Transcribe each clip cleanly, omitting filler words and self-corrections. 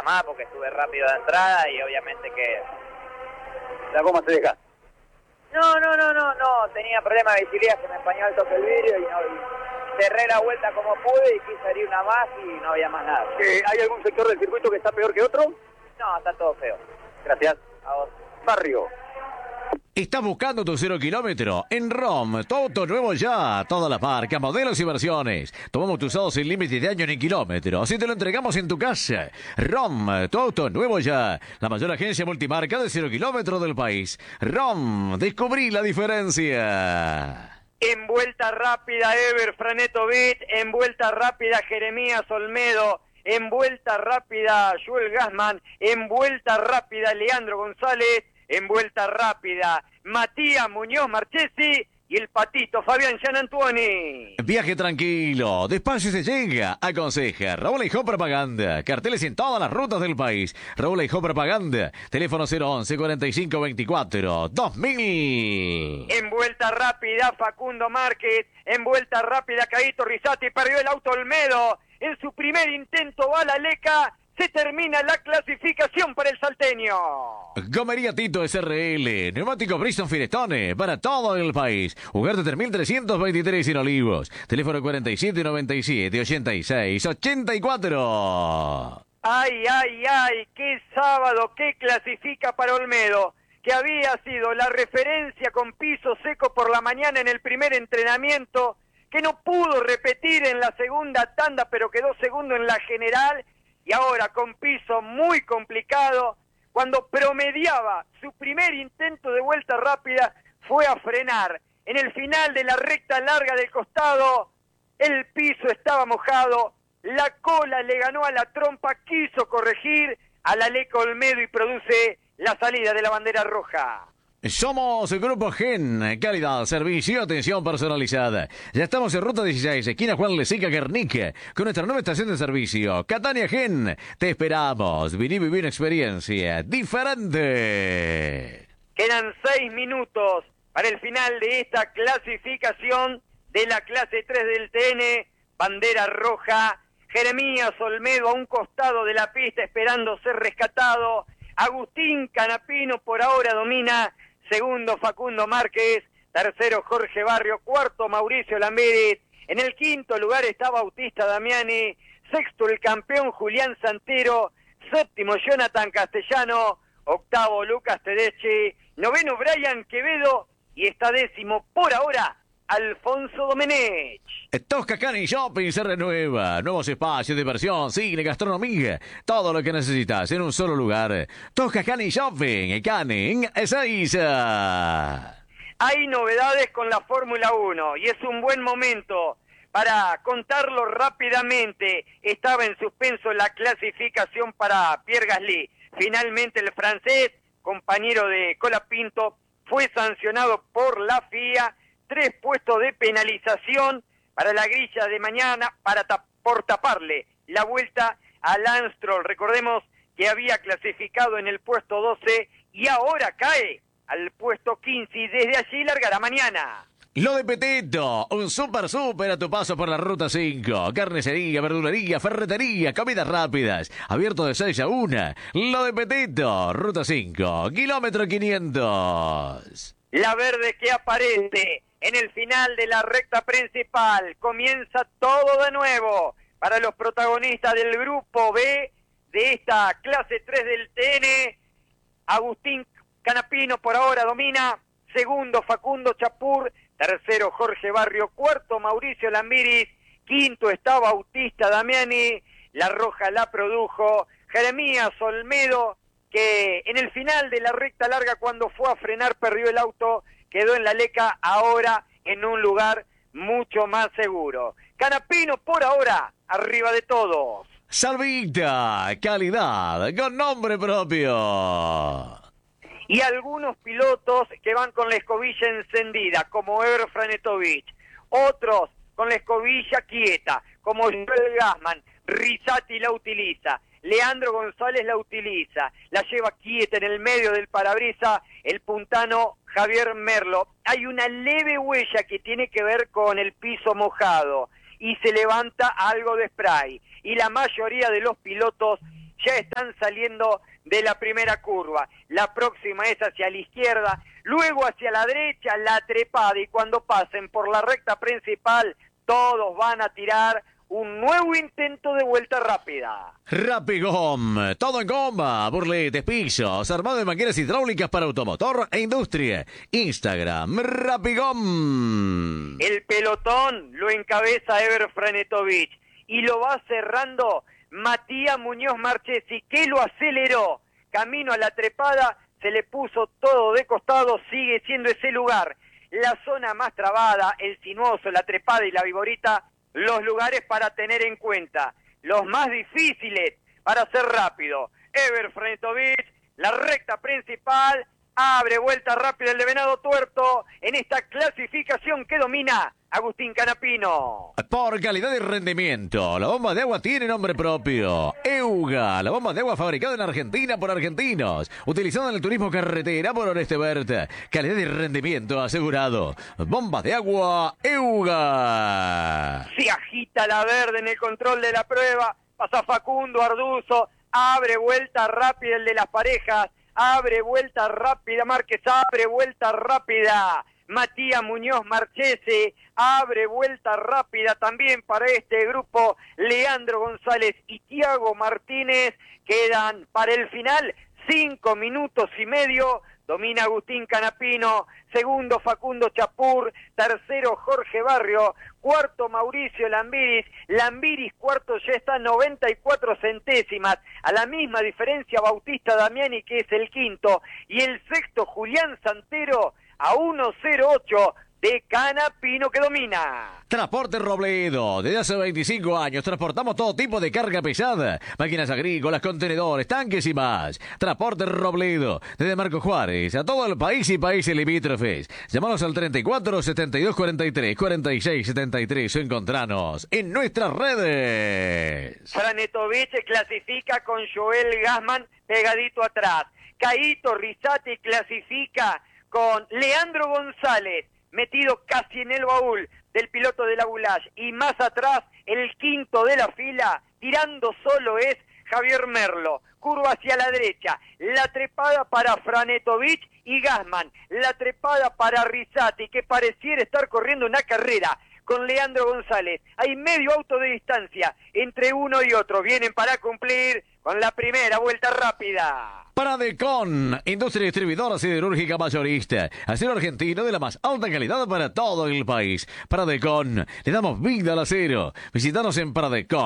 más porque estuve rápido de entrada y obviamente que... ¿La goma se deja? No, tenía problemas de visibilidad, se me empañó el toque el vidrio y cerré la vuelta como pude y quise hacer una más y no había más nada. ¿Hay algún sector del circuito que está peor que otro? No, está todo feo. Gracias. A vos. Barrio. ¿Estás buscando tu 0 kilómetro? En ROM, todo auto nuevo ya. Todas las marcas, modelos y versiones. Tomamos tu usado sin límite de año ni kilómetros y te lo entregamos en tu casa. ROM, tu auto nuevo ya. La mayor agencia multimarca de 0 kilómetros del país. ROM, descubrí la diferencia. En vuelta rápida, Ever Franetovic. En vuelta rápida, Jeremías Olmedo. En vuelta rápida, Joel Gassman. En vuelta rápida, Leandro González. En vuelta rápida, Matías Muñoz Marchesi y el patito Fabián Gianantuoni. Viaje tranquilo, despacio se llega, aconseja Raúl Hijo Propaganda, carteles en todas las rutas del país. Raúl Hijo Propaganda, teléfono 011 45 24 2000. En vuelta rápida, Facundo Márquez. En vuelta rápida, Caíto Rizzati. Perdió el auto Olmedo. En su primer intento va la Leca. Se termina la clasificación para el salteño. Gomería Tito SRL, neumático Bridgestone Firestone para todo el país. Ugarte 3323 en Olivos. Teléfono 4797 86 84. Ay, qué sábado, qué clasifica para Olmedo, que había sido la referencia con piso seco por la mañana en el primer entrenamiento, que no pudo repetir en la segunda tanda, pero quedó segundo en la general. Y ahora con piso muy complicado, cuando promediaba su primer intento de vuelta rápida, fue a frenar. En el final de la recta larga del costado, el piso estaba mojado, la cola le ganó a la trompa, quiso corregir a la Leca Olmedo y produce la salida de la bandera roja. Somos el Grupo GEN, calidad, servicio, atención personalizada. Ya estamos en Ruta 16, esquina Juan Lezica, Guernica, con nuestra nueva estación de servicio, Catania GEN. Te esperamos, vení a vivir una experiencia diferente. Quedan 6 minutos para el final de esta clasificación de la clase 3 del TN, bandera roja. Jeremías Olmedo a un costado de la pista esperando ser rescatado. Agustín Canapino por ahora domina. Segundo, Facundo Márquez. Tercero, Jorge Barrio. Cuarto, Mauricio Lamberes. En el quinto lugar está Bautista Damiani. Sexto, el campeón Julián Santero. Séptimo, Jonathan Castellano. Octavo, Lucas Tedeschi. Noveno, Brian Quevedo. Y está décimo, por ahora, Alfonso Domenech. Tosca Canning Shopping se renueva. Nuevos espacios, diversión, cine, gastronomía. Todo lo que necesitas en un solo lugar. Tosca Canning Shopping, Canning Ezeiza. Hay novedades con la Fórmula 1 y es un buen momento para contarlo rápidamente. Estaba en suspenso la clasificación para Pierre Gasly. Finalmente el francés, compañero de Colapinto, fue sancionado por la FIA. 3 puestos de penalización para la grilla de mañana por taparle la vuelta a Lance Stroll. Recordemos que había clasificado en el puesto 12 y ahora cae al puesto 15 y desde allí largará mañana. Lo de Petito, un super a tu paso por la Ruta 5. Carnicería, verdulería, ferretería, comidas rápidas. Abierto de 6 a 1. Lo de Petito, Ruta 5, kilómetro 500. La verde que aparece en el final de la recta principal. Comienza todo de nuevo para los protagonistas del grupo B de esta clase 3 del TN. Agustín Canapino por ahora domina. Segundo, Facundo Chapur. Tercero, Jorge Barrio. Cuarto, Mauricio Lambiris. Quinto está Bautista Damiani. La roja la produjo Jeremías Olmedo, que en el final de la recta larga, cuando fue a frenar, perdió el auto. Quedó en la Leca, ahora en un lugar mucho más seguro. Canapino por ahora, arriba de todos. Salvita, calidad, con nombre propio. Y algunos pilotos que van con la escobilla encendida, como Ever Franetovic. Otros con la escobilla quieta, como Joel Gassman. Rizzati la utiliza. Leandro González la utiliza, la lleva quieta en el medio del parabrisas el puntano Javier Merlo. Hay una leve huella que tiene que ver con el piso mojado y se levanta algo de spray. Y la mayoría de los pilotos ya están saliendo de la primera curva. La próxima es hacia la izquierda, luego hacia la derecha, la trepada, y cuando pasen por la recta principal, todos van a tirar un nuevo intento de vuelta rápida. Rapigom, todo en goma, burletes, pisos, armado de máquinas hidráulicas para automotor e industria. Instagram, Rapigom. El pelotón lo encabeza Ever Franetovic y lo va cerrando Matías Muñoz Marchesi, que lo aceleró. Camino a la trepada, se le puso todo de costado, sigue siendo ese lugar. La zona más trabada, el sinuoso, la trepada y la viborita, los lugares para tener en cuenta. Los más difíciles para ser rápido. Ever Franetovic, la recta principal, abre vuelta rápida el de Venado Tuerto en esta clasificación que domina Agustín Canapino. Por calidad y rendimiento, la bomba de agua tiene nombre propio. Euga, la bomba de agua fabricada en Argentina por argentinos, utilizada en el turismo carretera por Oreste Berta. Calidad y rendimiento asegurado. Bomba de agua Euga. Se agita la verde en el control de la prueba, pasa Facundo Arduzo, abre vuelta rápida el de las parejas, abre vuelta rápida Márquez, abre vuelta rápida Matías Muñoz Marchesi, abre vuelta rápida también para este grupo Leandro González y Tiago Martínez. Quedan para el final 5 minutos y medio. Domina Agustín Canapino, segundo Facundo Chapur, tercero Jorge Barrio, cuarto Mauricio Lambiris cuarto ya está 94 centésimas, a la misma diferencia Bautista Damiani, que es el quinto, y el sexto Julián Santero a 1.08 de Canapino, que domina. Transporte Robledo. Desde hace 25 años transportamos todo tipo de carga pesada. Máquinas agrícolas, contenedores, tanques y más. Transporte Robledo. Desde Marco Juárez a todo el país y países limítrofes. Llámanos al 34 72 43 46 73 o encontranos en nuestras redes. Franetovic clasifica con Joel Gassman pegadito atrás. Caíto Rizzati clasifica con Leandro González, metido casi en el baúl del piloto de la Goulash, y más atrás, el quinto de la fila, tirando solo, es Javier Merlo. Curva hacia la derecha, la trepada para Franetovic y Gassman, la trepada para Rizzati, que pareciera estar corriendo una carrera con Leandro González. Hay medio auto de distancia entre uno y otro. Vienen para cumplir con la primera vuelta rápida. Paradecon, industria distribuidora siderúrgica mayorista. Acero argentino de la más alta calidad para todo el país. Paradecon, le damos vida al acero. Visítanos en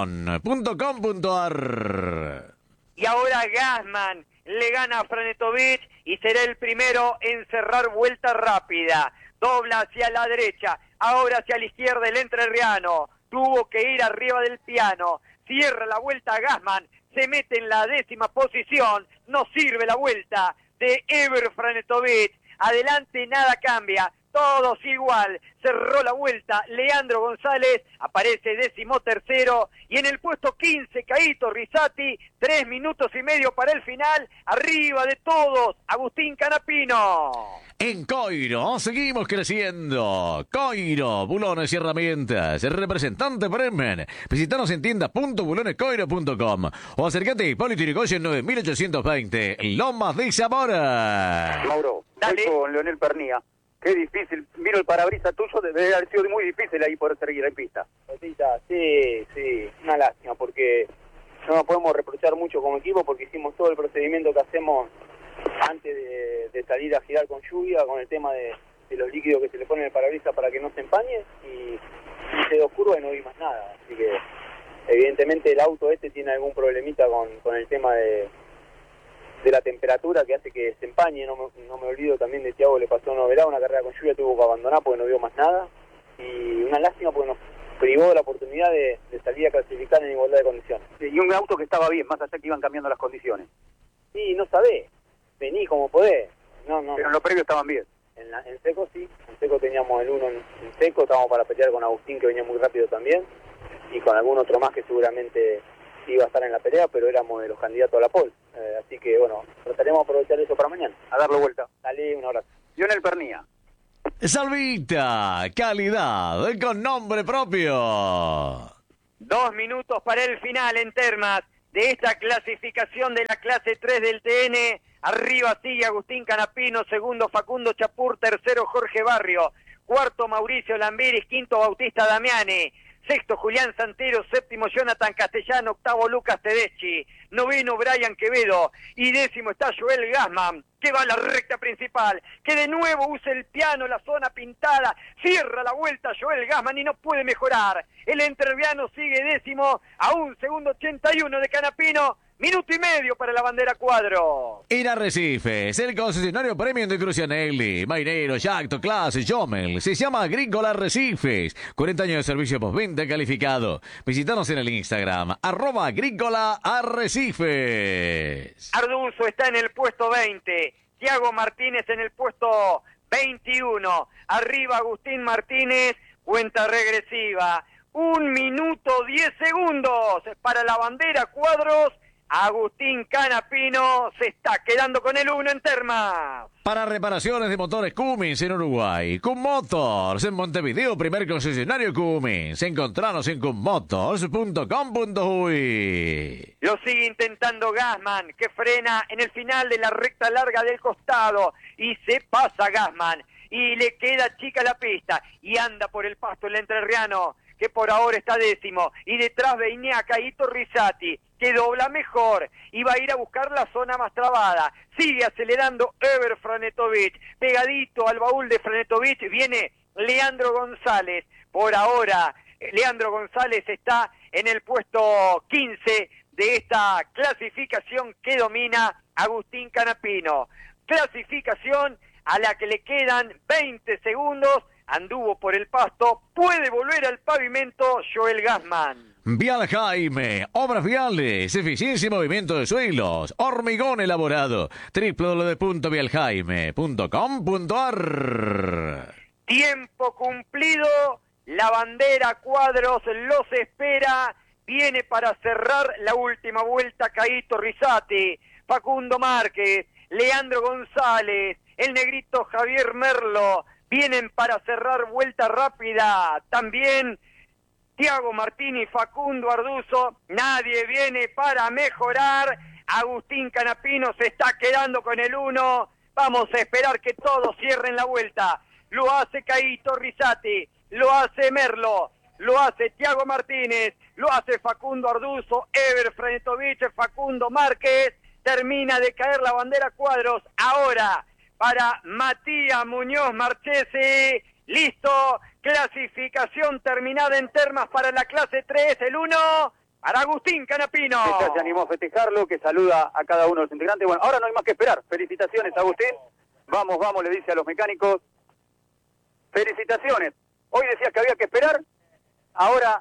paradecon.com.ar. Y ahora Gassman le gana a Franetovic y será el primero en cerrar vuelta rápida. Dobla hacia la derecha, ahora hacia la izquierda el entrerriano. Tuvo que ir arriba del piano. Cierra la vuelta Gassman, se mete en la 10ª posición. No sirve la vuelta de Ever Franetovic. Adelante nada cambia, todos igual. Cerró la vuelta Leandro González, aparece 13º, y en el puesto 15 Caíto Rizzati. 3 minutos y medio para el final. Arriba de todos, Agustín Canapino. En Coiro seguimos creciendo. Coiro, bulones y herramientas. Representante Bremen. Visítanos en tienda.bulonescoiro.com o acércate a Hipólito Yrigoyen 9820, Lomas de Zamora. Mauro, Dale. estoy con Leonel Pernía. Qué difícil. Miro el parabrisas tuyo, debe haber sido muy difícil ahí poder seguir en pista. Sí, una lástima, porque no nos podemos reprochar mucho como equipo, porque hicimos todo el procedimiento que hacemos antes de salir a girar con lluvia, con el tema de los líquidos que se le ponen en el parabrisas para que no se empañe, y hice 2 curvas y no vi más nada. Así que evidentemente el auto este tiene algún problemita con el tema de la temperatura, que hace que se empañe. No me olvido también de Thiago, le pasó una carrera con lluvia, tuvo que abandonar porque no vio más nada, y una lástima porque nos privó de la oportunidad de salir a clasificar en igualdad de condiciones. Y un auto que estaba bien, más allá que iban cambiando las condiciones. Sí, no sabés, vení como podés. No. Pero en lo previo estaban bien. En seco sí, en seco teníamos el 1 en seco, estábamos para pelear con Agustín, que venía muy rápido también, y con algún otro más que seguramente iba a estar en la pelea, pero éramos de los candidatos a la pole. Así que bueno, trataremos de aprovechar eso para mañana. A darle vuelta. Dale, un abrazo. Leonel Pernía. Salvita, calidad con nombre propio. 2 minutos para el final en termas de esta clasificación de la clase 3 del TN. Arriba sigue Agustín Canapino, segundo Facundo Chapur, tercero Jorge Barrio, cuarto Mauricio Lambiris, quinto Bautista Damiani, sexto Julián Santero, séptimo Jonathan Castellano, octavo Lucas Tedeschi, noveno Brian Quevedo y décimo está Joel Gassman, que va a la recta principal, que de nuevo usa el piano, la zona pintada, cierra la vuelta Joel Gassman y no puede mejorar. El entrerriano sigue décimo a un segundo 81 de Canapino. Minuto y medio para la bandera cuadro. En Arrecifes, el concesionario premium de Crucianelli, Mainero, Jacto, Clase, Jomel. Se llama Agrícola Arrecifes. 40 años de servicio postventa calificado. Visítanos en el Instagram, @Agrícola Arrecifes. Arduzo está en el puesto 20. Tiago Martínez en el puesto 21. Arriba Agustín Martínez, cuenta regresiva. 1 minuto 10 segundos para la bandera cuadros. Agustín Canapino se está quedando con el 1 en Termas. Para reparaciones de motores Cummins en Uruguay, Cum Motors en Montevideo, primer concesionario Cummins. Encontranos en cummotors.com.uy. Lo sigue intentando Gassman, que frena en el final de la recta larga del costado y se pasa Gassman y le queda chica la pista y anda por el pasto el entrerriano, que por ahora está décimo, y detrás Beñaca y Torrizati, que dobla mejor y va a ir a buscar la zona más trabada. Sigue acelerando Ever Franetovic, pegadito al baúl de Franetovic viene Leandro González. Por ahora, Leandro González está en el puesto 15 de esta clasificación que domina Agustín Canapino. Clasificación a la que le quedan 20 segundos. Anduvo por el pasto, puede volver al pavimento Joel Gassman. Vial Jaime, obras viales, eficiencia y movimiento de suelos, hormigón elaborado, www.vialjaime.com.ar. Tiempo cumplido, la bandera cuadros los espera, viene para cerrar la última vuelta Caíto Rizati, Facundo Márquez, Leandro González, el negrito Javier Merlo, vienen para cerrar vuelta rápida, también Tiago Martini, Facundo Arduzo, nadie viene para mejorar, Agustín Canapino se está quedando con el 1, vamos a esperar que todos cierren la vuelta, lo hace Caíto Rizati, lo hace Merlo, lo hace Tiago Martínez, lo hace Facundo Arduzo, Ever Franetovic, Facundo Márquez, termina de caer la bandera cuadros, ahora para Matías Muñoz Marchesi, listo, clasificación terminada en Termas para la clase 3, el 1 para Agustín Canapino. Esta se animó a festejarlo, que saluda a cada uno de los integrantes. Bueno, ahora no hay más que esperar. Felicitaciones, Agustín. Vamos, vamos, le dice a los mecánicos. Felicitaciones. Hoy decías que había que esperar, ahora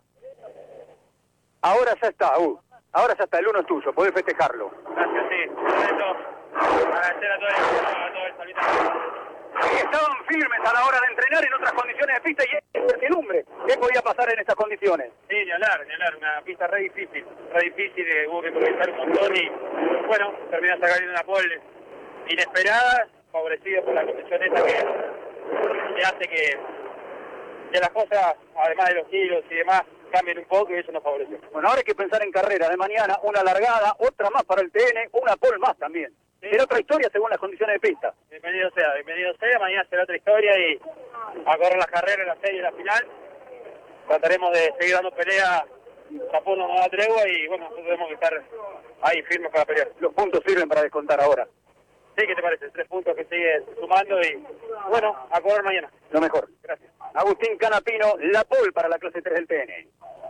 ya está, ahora ya está, el 1 es tuyo, podés festejarlo. Gracias, sí. Agradecer a todo el saludito. Estaban firmes a la hora de entrenar en otras condiciones de pista y es incertidumbre. ¿Qué podía pasar en estas condiciones? Sí, ni hablar, una pista re difícil, hubo que improvisar un montón y bueno, terminó sacando una pole inesperada, favorecido por la condición esta que hace que las cosas, además de los kilos y demás, cambien un poco y eso nos favoreció. Bueno, ahora hay que pensar en carrera de mañana, una largada, otra más para el TN, una pole más también. Sí. Será otra historia según las condiciones de pista. Bienvenido sea, mañana será otra historia y a correr las carreras, la serie y la final. Trataremos de seguir dando pelea, Japón no nos da tregua y bueno, nosotros tenemos que estar ahí firmes para pelear. Los puntos sirven para descontar ahora. Sí, ¿qué te parece? 3 puntos que siguen sumando y bueno, a correr mañana. Lo mejor. Gracias. Agustín Canapino, la pole para la clase 3 del TN.